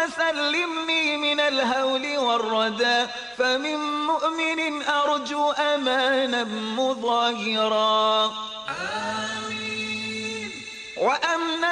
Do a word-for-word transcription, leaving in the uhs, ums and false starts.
سلمني من الهول والردى، فمن مؤمن أرجو أمانا مظاهرا. آمين. وأمنا